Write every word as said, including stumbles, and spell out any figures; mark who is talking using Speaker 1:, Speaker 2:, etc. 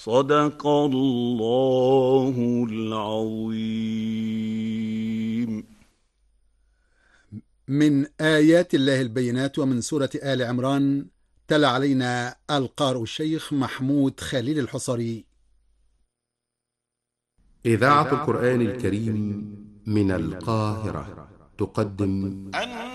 Speaker 1: صدق الله العظيم.
Speaker 2: من آيات الله البينات ومن سورة آل عمران، تلا علينا القارئ الشيخ محمود خليل الحصري.
Speaker 3: إذاعة القرآن الكريم من القاهرة تقدم